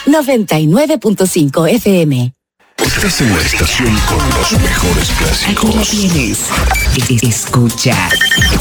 99.5 FM. Estás en la estación con los mejores clásicos. Aquí la tienes. Escucha.